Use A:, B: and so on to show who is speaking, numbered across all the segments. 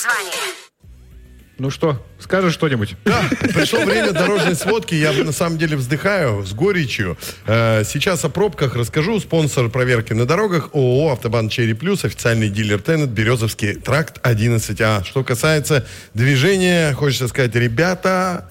A: название.
B: Ну что, скажешь что-нибудь?
C: Да, пришло время дорожной сводки. Я на самом деле вздыхаю с горечью. Сейчас о пробках расскажу. Спонсор проверки на дорогах ООО «Автобан Черри Плюс», официальный дилер Тенет, Березовский тракт 11А. Что касается движения, хочется сказать, ребята...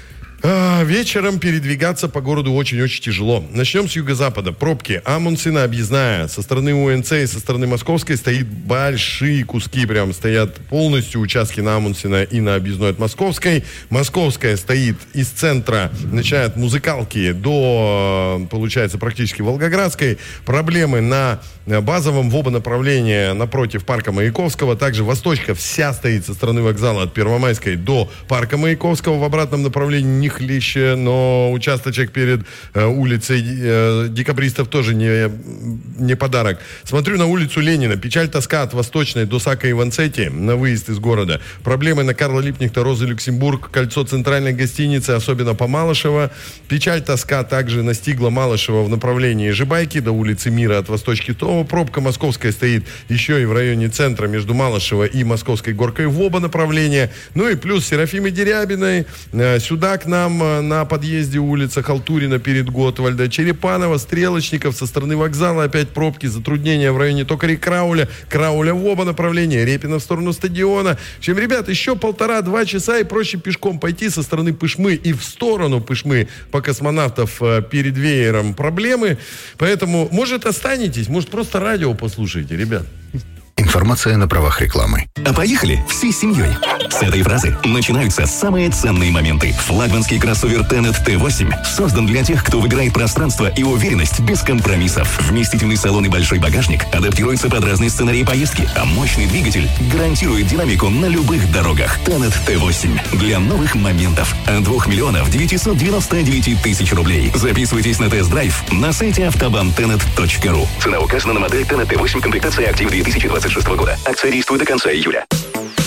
C: Вечером передвигаться по городу очень-очень тяжело. Начнем с юго-запада. Пробки. Амундсена объездная. Со стороны УНЦ и со стороны Московской стоит большие куски. Прям стоят полностью участки на Амундсена и на объездной от Московской. Московская стоит из центра, начиная от Музыкалки до, получается, практически Волгоградской. Проблемы на базовом в оба направления напротив парка Маяковского. Также Восточка вся стоит со стороны вокзала от Первомайской до парка Маяковского. В обратном направлении хлеще, но участочек перед улицей Декабристов тоже не подарок. Смотрю на улицу Ленина. Печаль, тоска от Восточной до Сака и Ванцетти на выезд из города. Проблемы на Карла Липкнехта, Розы Люксембург, кольцо центральной гостиницы, особенно по Малышево. Печаль, тоска также настигла Малышево в направлении Жибайки до улицы Мира от Восточки. То пробка московская стоит еще и в районе центра между Малышево и Московской горкой в оба направления. Ну и плюс Серафимы Дерябиной сюда к нам на подъезде улица Халтурина перед Готвальда, Черепанова, Стрелочников, со стороны вокзала опять пробки, затруднения в районе Токаря-Крауля, Крауля в оба направления, Репина в сторону стадиона. В общем, ребят, еще 1,5-2 часа и проще пешком пойти со стороны Пышмы и в сторону Пышмы по Космонавтов перед веером проблемы. Поэтому, может, останетесь, может, просто радио послушайте, ребят.
D: Информация на правах рекламы.
E: А поехали всей семьей. С этой фразы начинаются самые ценные моменты. Флагманский кроссовер Tenet T8 создан для тех, кто выбирает пространство и уверенность без компромиссов. Вместительный салон и большой багажник адаптируются под разные сценарии поездки, а мощный двигатель гарантирует динамику на любых дорогах. Tenet T8 для новых моментов. От 2 миллионов 999 тысяч рублей. Записывайтесь на тест-драйв на сайте автобанtenet.ру. Цена указана на модель Tenet T8, комплектация «Актив» 2026 года. Акция действует до конца июля.